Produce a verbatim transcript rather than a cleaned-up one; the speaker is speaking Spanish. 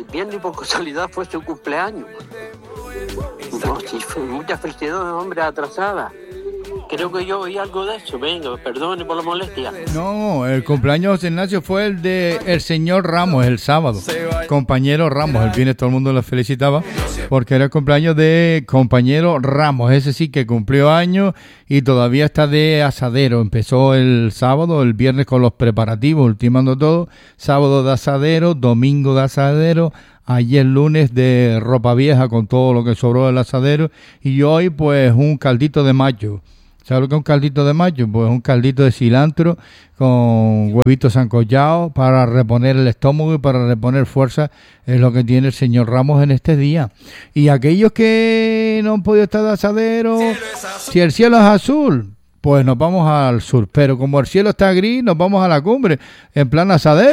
el viernes por casualidad fue su cumpleaños. No, sí, fue mucha felicidad, hombre, atrasada. Creo que yo oí algo de eso. Venga, perdone por la molestia. No, el cumpleaños de José Ignacio fue el de el señor Ramos, el sábado. Compañero Ramos, el viernes todo el mundo lo felicitaba porque era el cumpleaños de compañero Ramos. Ese sí que cumplió años y todavía está de asadero. Empezó el sábado, el viernes con los preparativos, ultimando todo. Sábado de asadero, domingo de asadero. Ayer lunes de ropa vieja con todo lo que sobró del asadero. Y hoy pues un caldito de mayo. ¿Sabes lo que es un caldito de mayo? Pues un caldito de cilantro con huevitos sancollados para reponer el estómago y para reponer fuerza. Es lo que tiene el señor Ramos en este día. Y aquellos que no han podido estar de asadero, si el cielo es azul, pues nos vamos al sur. Pero como el cielo está gris, nos vamos a la cumbre, en plan asadero.